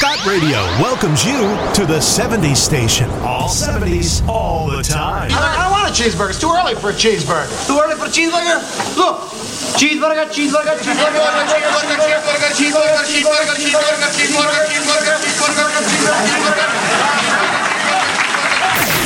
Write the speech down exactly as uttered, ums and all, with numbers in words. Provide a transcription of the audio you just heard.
Scott Radio welcomes you to the seventies station. All seventies, all the time. I, I don't want a cheeseburger. It's too early for a cheeseburger. Too early for a cheeseburger? Look. Cheeseburger, cheeseburger, cheeseburger, cheeseburger, cheeseburger, cheeseburger, cheeseburger, cheeseburger, cheeseburger, cheeseburger.